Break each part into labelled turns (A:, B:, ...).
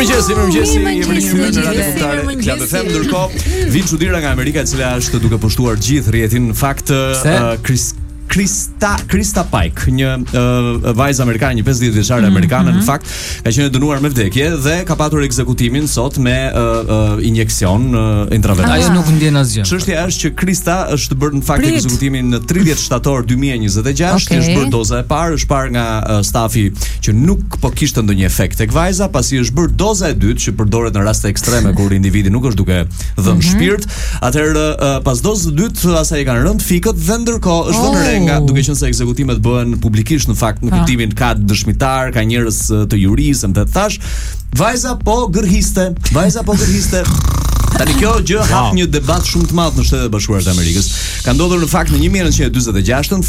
A: Mirëmëngjes, jemi rikthyer në Radio Kombëtare Club FM. Ndërkohë, vin çuditëra nga Amerika, e cila është duke pushtuar gjithë rrjetin. Në fakt, Krista Pike, një vajzë amerikane, një 50 vjeçare amerikane, në fakt, ka qenë dënuar me vdekje dhe ka patur ekzekutimin sot me injeksion intravenöz.
B: Ajo nuk ndjen asgjë.
A: Çështja është që Krista është bërë në fakt ekzekutimin në 30 shtator 2026, është bërë doza e parë, është parë nga stafi që nuk po kishte ndonjë efekt tek vajza, pasi është bërë doza e dytë që përdoret në raste ekstreme kur individi nuk është duke dhënë shpirt. Atëherë pas dozës së dytë asaj i kanë rënë fikët dhe ndërkohë është vënë re nga, duke qenë se ekzekutimet bëhen publikisht në fakt, në kuptimin ka dëshmitar, ka njerëz të jurisë, më të thash, vajza po gërhiste. Tani kjo gjë hap një debat shumë të madh në Shtetet e Bashkuara të Amerikës. Ka ndodhur në fakt në 1946-ën,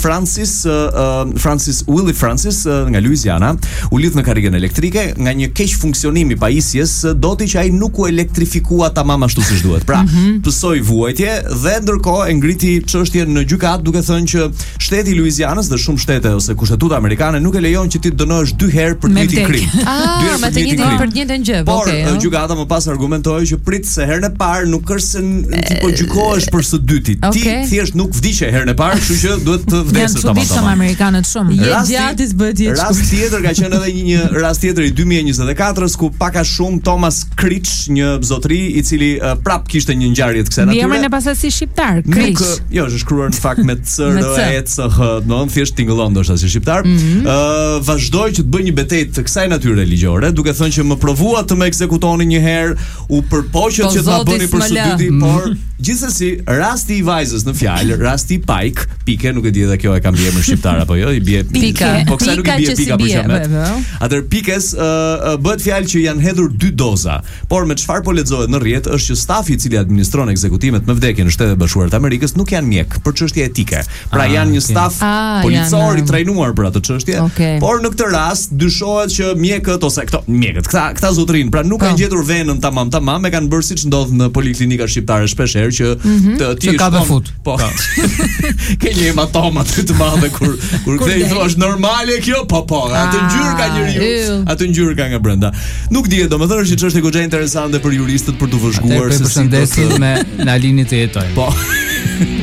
A: Willie Francis nga Louisiana u lidh në karrigën elektrike nga një keq funksionim i pajisjes, doti që ai nuk u elektrifikua tamam ashtu siç duhet. Pra, pësoi vuajtje dhe ndërkohë e ngriti çështjen në gjykat duke thënë që shteti i Louisianës dhe shumë shtete ose kushtetuta amerikane nuk e lejon që ti të dënohesh 2 herë për të njëjtin krim. 2 herë për të njëjtin gjë. Por gjykata më pas argumentoi që prit se herën e parë nuk është se ti po gjykohesh për së dyti. Ti thjesht nuk vdiqe herën e parë, kështu që duhet të vdesësh tamam.
C: Janë amerikanët shumë. Gjatis bëhet jetë.
A: Rast tjetër ka qenë edhe një rast tjetër i 2024-s ku pak a shumë Thomas Critch, një zotëri i cili prap kishte një ngjarje të kësaj natyre.
C: Emrin e pastaj si shqiptar, Critch.
A: Jo, është shkruar në fakt me CRECH, domethënë thjesht tingëllon ndoshta si shqiptar. Vazhdoi që të bëj një betejë të kësaj natyre ligjore, duke thënë që më provua të më ekzekutoni një herë, u përpoqët që ta bëni për së dyti, por gjithsesi rasti i vajzës në fjalë, rasti i Pike, nuk e di edhe kjo e ka mbi emër shqiptar apo jo, i bie Pika. Po kësaj nuk i bie Pika për shkak. Atëherë Pikes bëhet fjalë që janë hedhur 2 doza, por me çfarë po lexohet në rrjet është që stafi i cili administron ekzekutimet me vdekje në Shtetet e Bashkuara të Amerikës nuk janë mjek për çështje etike. Pra janë një staf policor i trajnuar për atë çështje, por në këtë rast dyshohet që mjekët ose këta zotërin, pra nuk kanë gjetur venën tamam, e kanë bërë siç ndodh në poliklinika shqiptare shpeshherë që ti
B: ka befut.
A: Po. Ke një hematom aty të madhe kur kthej thua normale kjo, po. Atë ngjyrë ka njeriu, atë ngjyrë ka nga brenda. Nuk dihet, domethënë është një çështje goxha interesante për juristët për të vëzhguar
B: se si përshëndesim me Nalinit të jetojmë.
A: Po.